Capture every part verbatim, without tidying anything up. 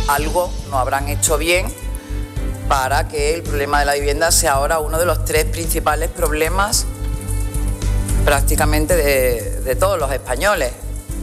algo no habrán hecho bien para que el problema de la vivienda sea ahora uno de los tres principales problemas prácticamente de, de todos los españoles.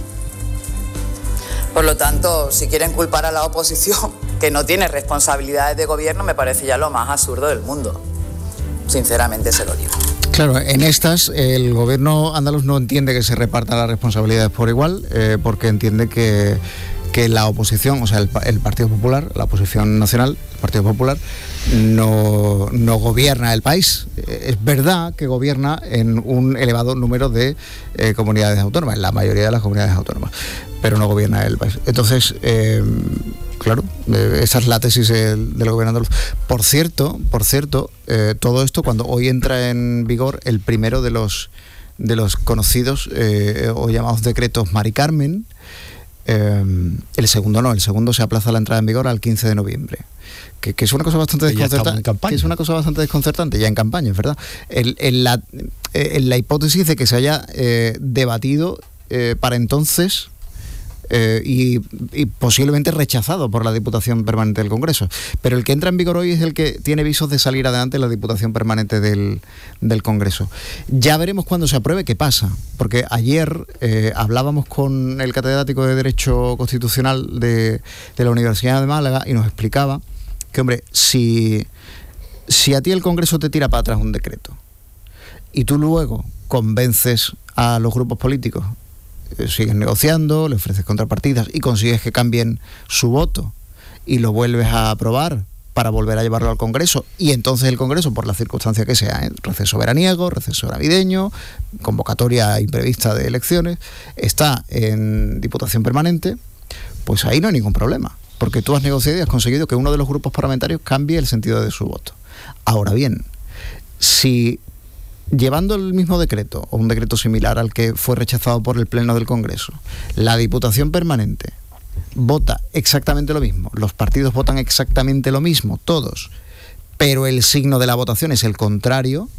Por lo tanto, si quieren culpar a la oposición, que no tiene responsabilidades de gobierno, me parece ya lo más absurdo del mundo. Sinceramente se lo digo. Claro, en estas el gobierno andaluz no entiende que se repartan las responsabilidades por igual, eh, porque entiende que, que la oposición, o sea, el, el Partido Popular, la oposición nacional, el Partido Popular, no, no gobierna el país. Es verdad que gobierna en un elevado número de eh, comunidades autónomas, en la mayoría de las comunidades autónomas, pero no gobierna el país. Entonces, eh, claro, eh, esa es la tesis del, del gobierno andaluz. Por cierto, por cierto, eh, todo esto cuando hoy entra en vigor el primero de los de los conocidos eh, o llamados decretos Mari Carmen, eh, el segundo no, el segundo se aplaza la entrada en vigor al quince de noviembre. Que, que es una cosa bastante desconcertante. Que es una cosa bastante desconcertante, ya en campaña, es verdad. En, en, la, en la hipótesis de que se haya eh, debatido eh, para entonces eh, y, y posiblemente rechazado por la Diputación Permanente del Congreso. Pero el que entra en vigor hoy es el que tiene visos de salir adelante en la Diputación Permanente del, del Congreso. Ya veremos cuando se apruebe qué pasa, porque ayer eh, hablábamos con el catedrático de Derecho Constitucional de, de la Universidad de Málaga y nos explicaba que, hombre, si, si a ti el Congreso te tira para atrás un decreto y tú luego convences a los grupos políticos, eh, sigues negociando, le ofreces contrapartidas y consigues que cambien su voto y lo vuelves a aprobar para volver a llevarlo al Congreso, y entonces el Congreso, por la circunstancia que sea, ¿eh? receso veraniego, receso navideño, convocatoria imprevista de elecciones, está en Diputación Permanente, pues ahí no hay ningún problema, porque tú has negociado y has conseguido que uno de los grupos parlamentarios cambie el sentido de su voto. Ahora bien, si llevando el mismo decreto, o un decreto similar al que fue rechazado por el Pleno del Congreso, la Diputación Permanente vota exactamente lo mismo, los partidos votan exactamente lo mismo, todos, pero el signo de la votación es el contrario,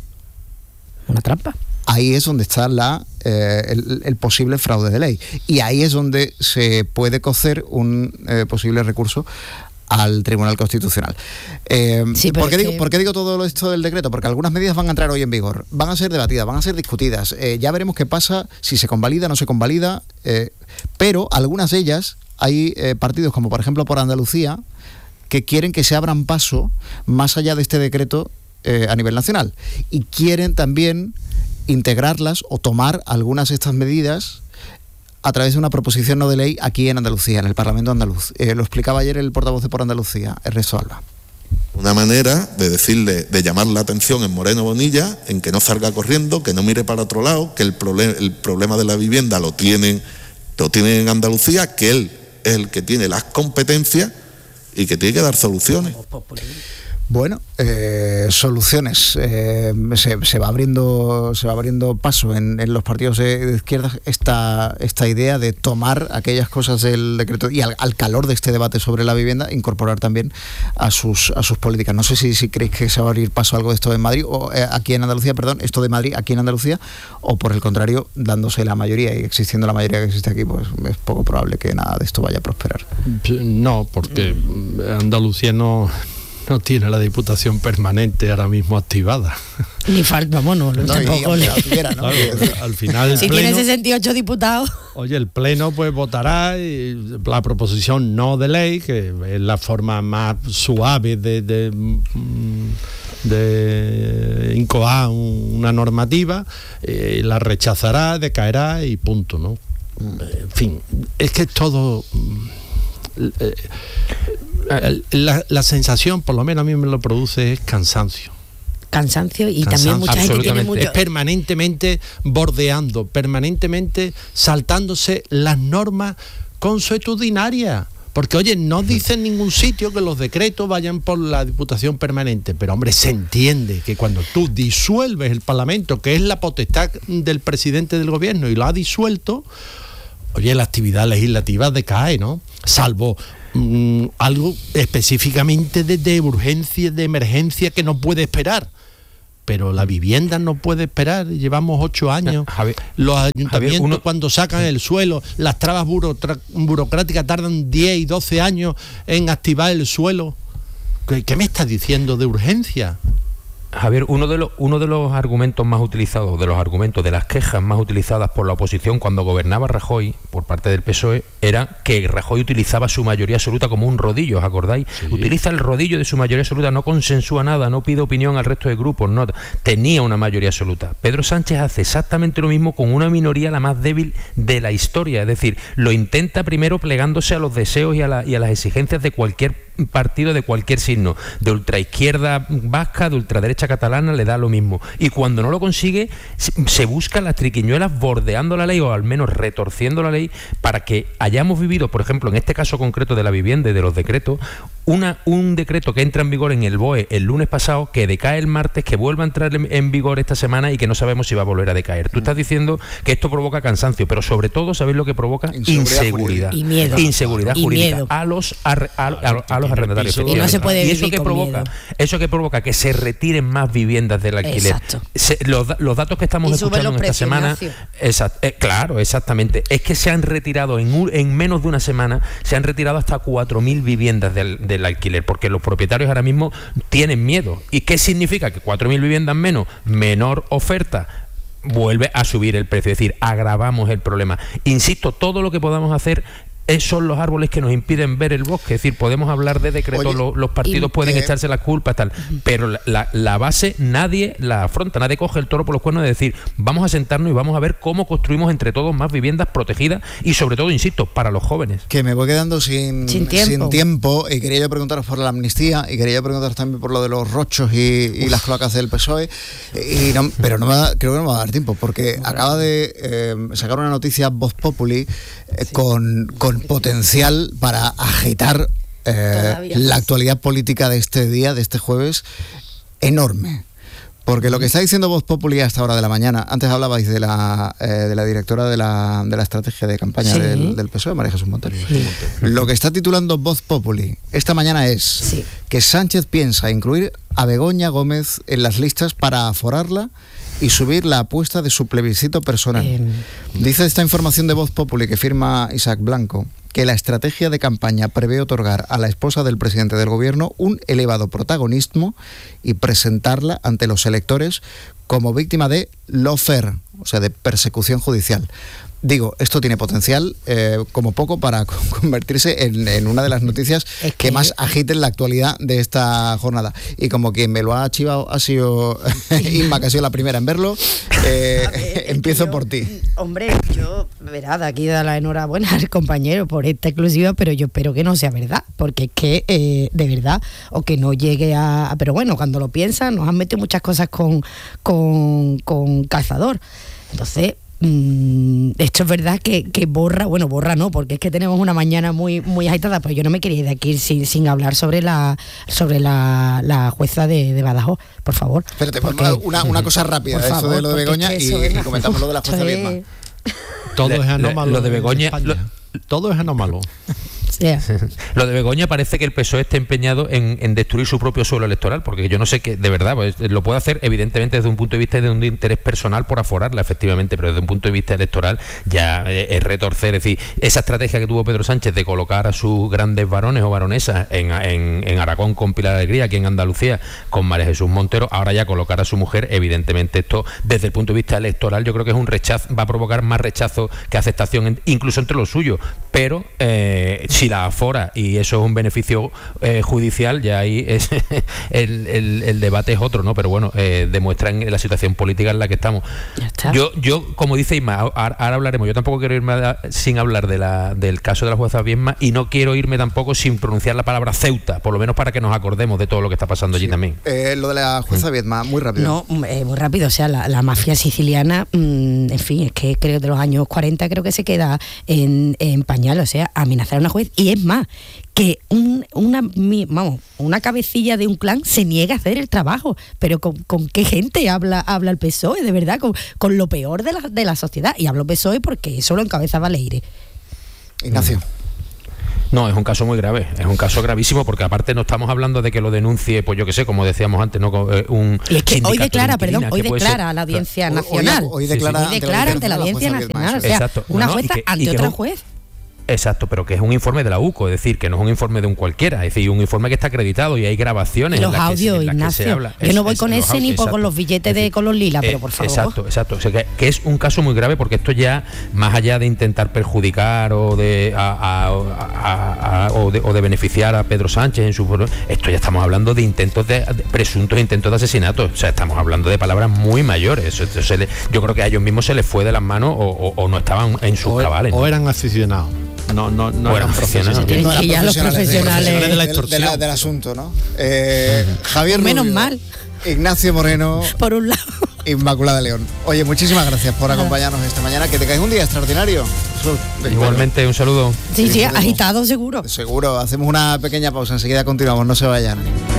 una trampa. Ahí es donde está la, eh, el, el posible fraude de ley. Y ahí es donde se puede cocer un eh, posible recurso al Tribunal Constitucional. Eh, sí, ¿por, qué que... digo, ¿Por qué digo todo esto del decreto? Porque algunas medidas van a entrar hoy en vigor, van a ser debatidas, van a ser discutidas. Eh, ya veremos qué pasa, si se convalida, no se convalida, eh, pero algunas de ellas, hay eh, partidos como por ejemplo por Andalucía, que quieren que se abran paso más allá de este decreto eh, a nivel nacional. Y quieren también integrarlas o tomar algunas de estas medidas a través de una proposición no de ley aquí en Andalucía, en el Parlamento andaluz. Eh, lo explicaba ayer el portavoz de Por Andalucía, Ernesto Alba. Una manera de decirle, de llamar la atención en Moreno Bonilla, en que no salga corriendo, que no mire para otro lado, que el, problem, el problema de la vivienda lo tienen, lo tienen en Andalucía, que él es el que tiene las competencias y que tiene que dar soluciones. Bueno, eh, soluciones. Eh, se, se va abriendo, se va abriendo paso en, en los partidos de, de izquierda esta, esta idea de tomar aquellas cosas del decreto y al, al calor de este debate sobre la vivienda, incorporar también a sus a sus políticas. No sé si, si creéis que se va a abrir paso algo de esto en Madrid o eh, aquí en Andalucía, perdón, esto de Madrid aquí en Andalucía, o por el contrario, dándose la mayoría y existiendo la mayoría que existe aquí, pues es poco probable que nada de esto vaya a prosperar. No, porque Andalucía no no tiene la Diputación Permanente ahora mismo activada. Ni falta, bueno, no, tampoco le... Tuviera, ¿no? Claro, al final el si pleno, tiene sesenta y ocho diputados. Oye, el Pleno pues votará y la proposición no de ley, que es la forma más suave de, de, de incoar una normativa, eh, la rechazará, decaerá y punto, ¿no? En fin, es que es todo... Eh, La, la sensación, por lo menos a mí me lo produce, es cansancio. Cansancio y cansancio, también mucha gente tiene mucho... Es permanentemente bordeando, permanentemente saltándose las normas consuetudinarias. Porque, oye, no dice en ningún sitio que los decretos vayan por la Diputación Permanente, pero, hombre, se entiende que cuando tú disuelves el Parlamento, que es la potestad del presidente del gobierno, y lo ha disuelto, oye, la actividad legislativa decae, ¿no? Salvo mmm, algo específicamente de, de urgencia, de emergencia que no puede esperar. pero la vivienda no puede esperar, llevamos ocho años. Javier, Los ayuntamientos Javier, uno, cuando sacan el suelo, las trabas burocra- burocráticas tardan diez y doce años en activar el suelo. ¿Qué, qué me estás diciendo de urgencia? Javier, uno de los uno de los argumentos más utilizados, de los argumentos de las quejas más utilizadas por la oposición cuando gobernaba Rajoy por parte del P S O E era que Rajoy utilizaba su mayoría absoluta como un rodillo, ¿os acordáis? Sí. Utiliza el rodillo de su mayoría absoluta, no consensúa nada, no pide opinión al resto de grupos, no, tenía una mayoría absoluta. Pedro Sánchez hace exactamente lo mismo con una minoría la más débil de la historia, es decir, lo intenta primero plegándose a los deseos y a, la, y a las exigencias de cualquier partido de cualquier signo, de ultraizquierda vasca, de ultraderecha catalana, le da lo mismo. Y cuando no lo consigue, se buscan las triquiñuelas bordeando la ley o al menos retorciendo la ley para que hayamos vivido, por ejemplo, en este caso concreto de la vivienda y de los decretos, una, un decreto que entra en vigor en el B O E el lunes pasado, que decae el martes, que vuelva a entrar en, en vigor esta semana y que no sabemos si va a volver a decaer. Tú estás diciendo que esto provoca cansancio, pero sobre todo, ¿sabéis lo que provoca? Inseguridad. Y miedo. Inseguridad y jurídica. Miedo. A los, a, a, a, a los arrendatarios. Y no se puede y vivir eso que con provoca, miedo. eso que provoca que se retiren más viviendas del alquiler. Exacto. Se, los, los datos que estamos Y escuchando en esta semana, esa, eh, claro, exactamente, es que se han retirado en, un, en menos de una semana, se han retirado hasta cuatro mil viviendas del, del alquiler, porque los propietarios ahora mismo tienen miedo. ¿Y qué significa? Que cuatro mil viviendas menos, menor oferta, vuelve a subir el precio, es decir, agravamos el problema. Insisto, todo lo que podamos hacer son los árboles que nos impiden ver el bosque, es decir, podemos hablar de decretos, lo, los partidos pueden eh, echarse las culpas, tal, pero la, la, la base nadie la afronta, nadie coge el toro por los cuernos de decir, vamos a sentarnos y vamos a ver cómo construimos entre todos más viviendas protegidas y sobre todo, insisto, para los jóvenes. Que me voy quedando sin, sin, tiempo. sin tiempo y quería yo preguntaros por la amnistía y quería yo preguntaros también por lo de los rochos y, y las cloacas del P S O E, y no, pero no me da, creo que no me va a dar tiempo porque bueno. acaba de eh, sacar una noticia Voz Populi eh, sí. con, con potencial para agitar eh, la actualidad política de este día, de este jueves, enorme. Porque lo que está diciendo Voz Populi a esta hora de la mañana, antes hablabais de la, eh, de la directora de la, de la estrategia de campaña sí. del, del P S O E, María Jesús Montero. Sí. Lo que está titulando Voz Populi esta mañana es sí. que Sánchez piensa incluir a Begoña Gómez en las listas para aforarla y subir la apuesta de su plebiscito personal. Eh. Dice esta información de Voz Populi que firma Isaac Blanco que la estrategia de campaña prevé otorgar a la esposa del presidente del gobierno un elevado protagonismo y presentarla ante los electores como víctima de lawfare, o sea, de persecución judicial. Digo, esto tiene potencial eh, como poco para convertirse en, en una de las noticias es que... que más agiten la actualidad de esta jornada. Y como quien me lo ha chivado ha sido Inma, que ha sido la primera en verlo, eh, ver, empiezo yo, por ti. Hombre, yo, verá, de aquí da la enhorabuena al compañero por esta exclusiva, pero yo espero que no sea verdad, porque es que, eh, de verdad, o que no llegue a... Pero bueno, cuando lo piensan, nos han metido muchas cosas con, con, con calzador. Entonces... esto es verdad que, que borra, bueno, borra no, porque es que tenemos una mañana muy muy agitada, pero yo no me quería ir de aquí sin, sin hablar sobre la sobre la, la jueza de, de Badajoz, por favor. Espérate, porque, una, una cosa rápida, eso favor, de lo de Begoña y, es... y comentamos lo de la jueza Viedma. Todo es anómalo. Lo de Begoña, lo, todo es anómalo. Yeah. Lo de Begoña parece que el P S O E está empeñado en, en destruir su propio suelo electoral, porque yo no sé qué, de verdad, pues, lo puede hacer evidentemente desde un punto de vista de un interés personal por aforarla, efectivamente, pero desde un punto de vista electoral ya es, es retorcer, es decir, esa estrategia que tuvo Pedro Sánchez de colocar a sus grandes varones o baronesas en, en, en Aragón con Pilar Alegría, aquí en Andalucía con María Jesús Montero, ahora ya colocar a su mujer, evidentemente esto desde el punto de vista electoral yo creo que es un rechazo, va a provocar más rechazo que aceptación, incluso entre los suyos, pero eh, si la afora y eso es un beneficio eh, judicial, ya ahí es el, el, el debate es otro, ¿no? Pero bueno, eh, demuestra en la situación política en la que estamos. Yo, yo como dice Isma, ahora, ahora hablaremos, yo tampoco quiero irme a, sin hablar de la, del caso de la jueza Viedma y no quiero irme tampoco sin pronunciar la palabra Ceuta, por lo menos para que nos acordemos de todo lo que está pasando allí sí. también. Eh, lo de la jueza Viedma, muy rápido. No, eh, muy rápido, o sea, la, la mafia siciliana, mmm, en fin, es que creo de los años cuarenta creo que se queda en, en pañal, o sea, amenazar a una juez, y es más, que un, una, vamos, una cabecilla de un clan se niega a hacer el trabajo, pero con, con qué gente habla habla el P S O E, de verdad, con, con lo peor de la, de la sociedad, y hablo P S O E porque eso lo encabezaba Leire. Ignacio. No, es un caso muy grave, es un caso gravísimo porque aparte no estamos hablando de que lo denuncie, pues yo qué sé, como decíamos antes, no un y es que hoy declara, de perdón, hoy declara ser, a la Audiencia hoy, Nacional. Hoy, hoy declara, sí, sí. hoy declara ante la Audiencia Nacional, o sea, exacto. una Bueno, jueza que, ante otra juez. Exacto, pero que es un informe de la U C O, es decir, que no es un informe de un cualquiera, es decir, un informe que está acreditado y hay grabaciones. Y los en las audios, que, en Ignacio. las que se habla. Yo es, no voy es, con ese audios, ni por con los billetes de color lila, pero por favor. Exacto, exacto. O sea, que, que es un caso muy grave porque esto ya, más allá de intentar perjudicar o de, a, a, a, a, o de, o de beneficiar a Pedro Sánchez en su... Esto ya estamos hablando de intentos de, de presuntos intentos de asesinato. O sea, estamos hablando de palabras muy mayores. Entonces, yo creo que a ellos mismos se les fue de las manos o, o, o no estaban en sus o, cabales. O ¿no? eran aficionados. No, no, no eran profesionales. No eran ya los profesionales de, de, de la extorsión. De la, del asunto, ¿no? Eh, Javier Menos Rubio, mal. Ignacio Moreno. Por un lado. Inmaculada León. Oye, muchísimas gracias por acompañarnos esta mañana. Que tengáis un día extraordinario. Igualmente, un saludo. Sí, sí, agitado seguro. Seguro. Hacemos una pequeña pausa. Enseguida continuamos. No se vayan.